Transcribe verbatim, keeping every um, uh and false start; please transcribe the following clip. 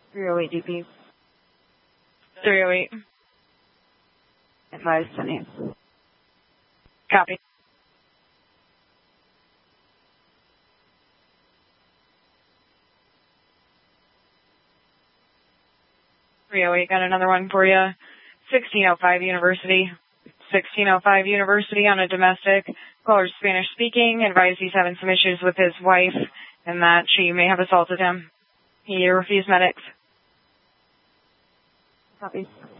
three oh eight D P. three oh eight. Advise ten. Copy. three oh eight, got another one for you. sixteen oh five University. sixteen oh five University on a domestic. Caller's Spanish speaking. Advise he's having some issues with his wife and that she may have assaulted him. He refused medics. Copy.